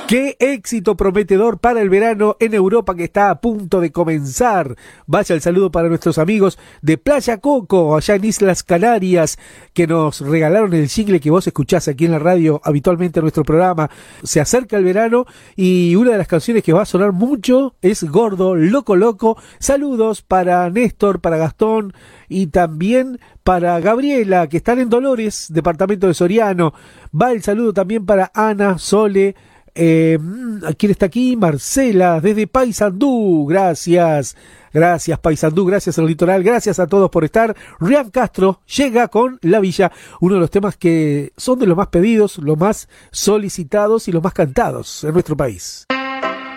Qué éxito prometedor para el verano en Europa que está a punto de comenzar. Vaya el saludo para nuestros amigos de Playa Coco, allá en Islas Canarias, que nos regalaron el jingle que vos escuchás aquí en la radio habitualmente en nuestro programa. Se acerca el verano y una de las canciones que va a sonar mucho es Gordo, Loco Loco. Saludos para Néstor, para Gastón y también para Gabriela, que están en Dolores, departamento de Soriano. Va el saludo también para Ana, Sole. ¿Quién está aquí? Marcela, desde Paysandú. Gracias Paysandú, gracias al litoral, gracias a todos por estar. Rian Castro llega con La Villa, uno de los temas que son de los más pedidos, los más solicitados y los más cantados en nuestro país.